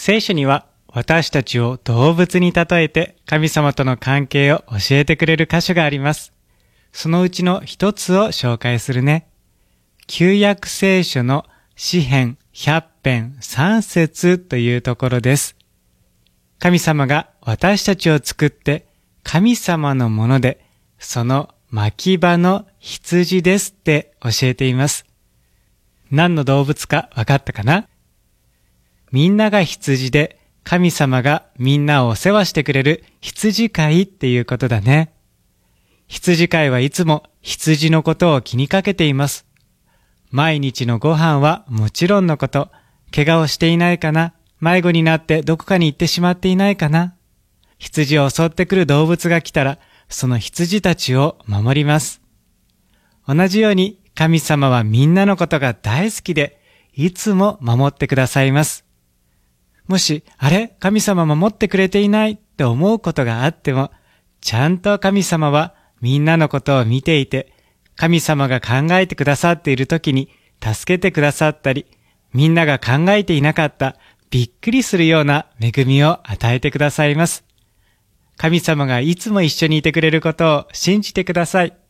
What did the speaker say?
聖書には私たちを動物に例えて神様との関係を教えてくれる箇所があります。そのうちの一つを紹介するね。旧約聖書の詩編100編3節というところです。神様が私たちを作って神様のもので、その牧場の羊ですって教えています。何の動物か分かったかな？みんなが羊で、神様がみんなをお世話してくれる羊飼いっていうことだね。羊飼いはいつも羊のことを気にかけています。毎日のご飯はもちろんのこと、怪我をしていないかな、迷子になってどこかに行ってしまっていないかな。羊を襲ってくる動物が来たら、その羊たちを守ります。同じように神様はみんなのことが大好きで、いつも守ってくださいます。もし、あれ？神様守ってくれていないって思うことがあっても、ちゃんと神様はみんなのことを見ていて、神様が考えてくださっている時に助けてくださったり、みんなが考えていなかったびっくりするような恵みを与えてくださいます。神様がいつも一緒にいてくれることを信じてください。